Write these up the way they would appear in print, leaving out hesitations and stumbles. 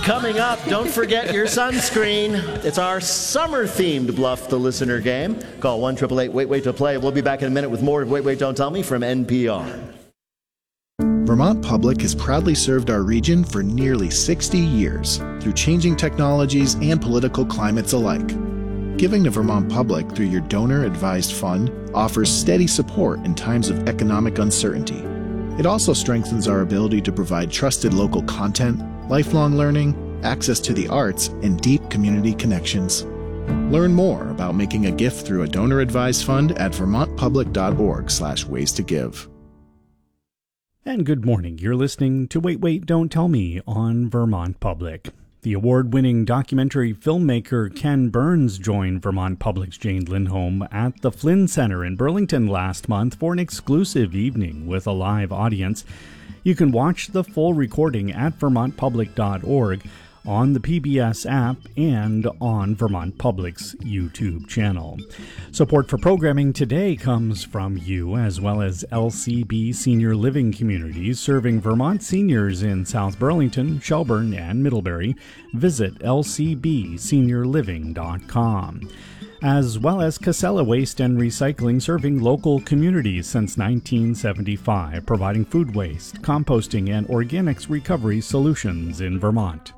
Coming up, don't forget your sunscreen. It's our summer-themed Bluff the Listener game. Call 1-888-WAIT-WAIT to play. We'll be back in a minute with more of Wait, Wait, Don't Tell Me from NPR. Vermont Public has proudly served our region for nearly 60 years through changing technologies and political climates alike. Giving to Vermont Public through your donor-advised fund offers steady support in times of economic uncertainty. It also strengthens our ability to provide trusted local content, lifelong learning, access to the arts, and deep community connections. Learn more about making a gift through a donor-advised fund at vermontpublic.org/ways to give. And good morning. You're listening to Wait, Wait, Don't Tell Me on Vermont Public. The award-winning documentary filmmaker Ken Burns joined Vermont Public's Jane Lindholm at the Flynn Center in Burlington last month for an exclusive evening with a live audience. You can watch the full recording at vermontpublic.org, on the PBS app, and on Vermont Public's YouTube channel. Support for programming today comes from you, as well as LCB Senior Living Communities, serving Vermont seniors in South Burlington, Shelburne, and Middlebury. Visit lcbseniorliving.com. As well as Casella Waste and Recycling, serving local communities since 1975, providing food waste, composting, and organics recovery solutions in Vermont.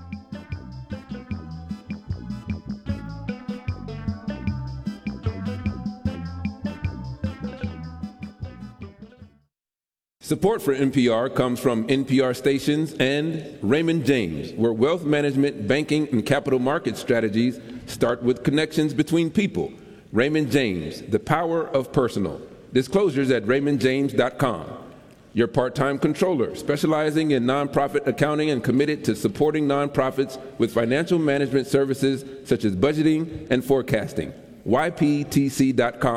Support for NPR comes from NPR stations and Raymond James, where wealth management, banking, and capital market strategies start with connections between people. Raymond James, the power of personal. Disclosures at raymondjames.com. Your part-time controller, specializing in nonprofit accounting and committed to supporting nonprofits with financial management services such as budgeting and forecasting. YPTC.com.